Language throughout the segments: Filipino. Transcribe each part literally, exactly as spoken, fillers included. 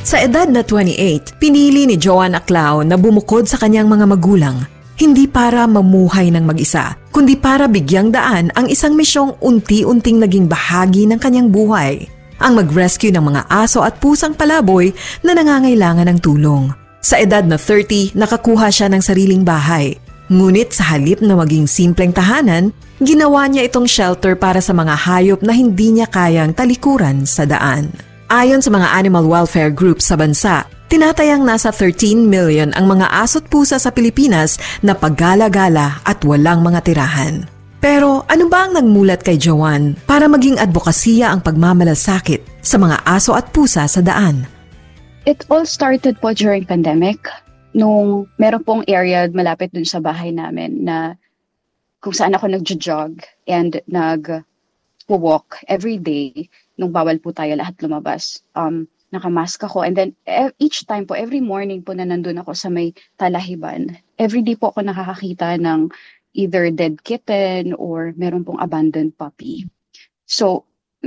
Sa edad na twenty-eight, pinili ni Joanne Aclao na bumukod sa kanyang mga magulang, hindi para mamuhay ng mag-isa, kundi para bigyang daan ang isang misyong unti-unting naging bahagi ng kanyang buhay, ang mag-rescue ng mga aso at pusang palaboy na nangangailangan ng tulong. Sa edad na thirty, nakakuha siya ng sariling bahay. Ngunit sa halip na maging simpleng tahanan, ginawa niya itong shelter para sa mga hayop na hindi niya kayang talikuran sa daan. Ayon sa mga animal welfare groups sa bansa, tinatayang nasa thirteen million ang mga aso't pusa sa Pilipinas na paggala-gala at walang mga tirahan. Pero ano ba ang nagmulat kay Joanne para maging advokasya ang pagmamalasakit sa mga aso at pusa sa daan? It all started po during pandemic. Nung meron pong area malapit dun sa bahay namin na kung saan ako nag-jog and nag-walk every day nung bawal po tayo lahat lumabas. Um, nakamask ako and then each time po, every morning po na nandun ako sa may talahiban, every day po ako nakakakita ng either dead kitten or meron pong abandoned puppy. So,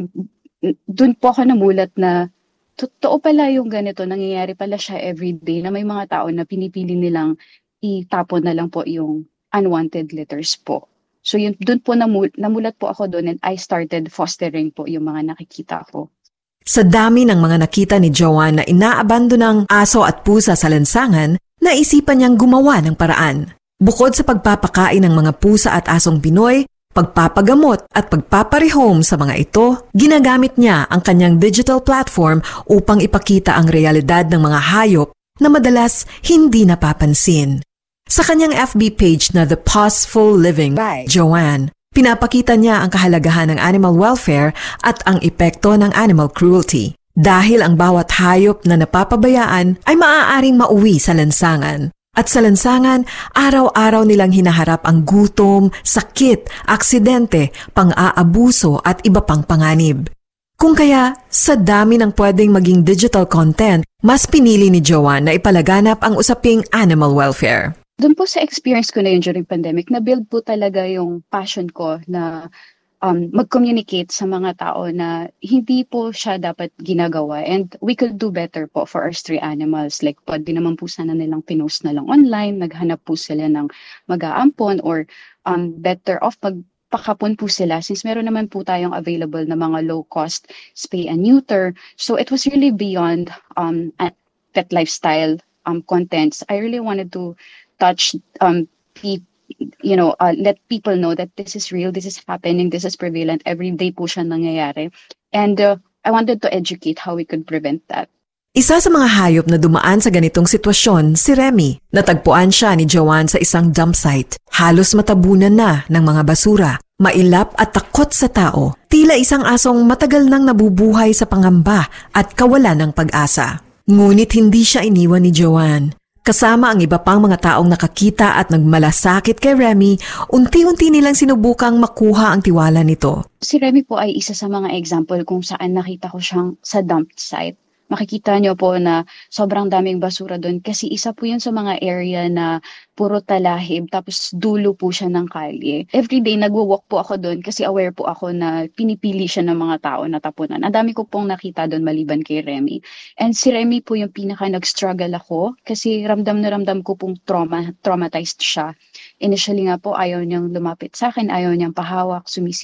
dun po ako namulat na totoo pala yung ganito, nangyayari pala siya everyday na may mga tao na pinipili nilang itapon na lang po yung unwanted litters po. So yun, dun po namul- namulat po ako doon and I started fostering po yung mga nakikita ko. Sa dami ng mga nakita ni Joanne na inaabando ng aso at pusa sa lansangan, naisipan niyang gumawa ng paraan. Bukod sa pagpapakain ng mga pusa at asong Pinoy, pagpapagamot at pagpaparehome sa mga ito, ginagamit niya ang kanyang digital platform upang ipakita ang realidad ng mga hayop na madalas hindi napapansin. Sa kanyang F B page na The Pauseful Living by Joanne, pinapakita niya ang kahalagahan ng animal welfare at ang epekto ng animal cruelty. Dahil ang bawat hayop na napapabayaan ay maaaring mauwi sa lansangan. At sa lansangan, araw-araw nilang hinaharap ang gutom, sakit, aksidente, pang-aabuso at iba pang panganib. Kung kaya, sa dami ng pwedeng maging digital content, mas pinili ni Joanne na ipalaganap ang usaping animal welfare. Doon po sa experience ko na yun during pandemic, na-build po talaga yung passion ko na um, mag-communicate sa mga tao na hindi po siya dapat ginagawa and we could do better po for our stray animals. Like, pwede naman po sana nilang pinost na lang online, naghanap po sila ng mag-aampon or um, better off magpakapon po sila since meron naman po tayong available na mga low-cost spay and neuter. So it was really beyond um, pet lifestyle um, contents. I really wanted to touch, um, pe- you know, uh, let people know that this is real, this is happening, this is prevalent, every day po siya nangyayari. And uh, I wanted to educate how we could prevent that. Isa sa mga hayop na dumaan sa ganitong sitwasyon, si Remy. Natagpuan siya ni Joanne sa isang dump site. Halos matabunan na ng mga basura. Mailap at takot sa tao. Tila isang asong matagal nang nabubuhay sa pangamba at kawalan ng pag-asa. Ngunit hindi siya iniwan ni Joanne. Kasama ang iba pang mga taong nakakita at nagmalasakit kay Remy, unti-unti nilang sinubukang makuha ang tiwala nito. Si Remy po ay isa sa mga example kung saan nakita ko siyang sa dump site. Makikita niyo po na sobrang daming basura doon kasi isa po yun sa mga area na puro talahib tapos dulo po siya ng kalye. Everyday nagwo-walk po ako doon kasi aware po ako na pinipili siya ng mga tao na tapunan. Ang dami ko pong nakita doon maliban kay Remy. And si Remy po yung pinaka nag-struggle ako kasi ramdam na ramdam ko pong trauma, traumatized siya. Initially nga po ayaw niyang lumapit sa akin, ayaw niyang pahawak, sumisi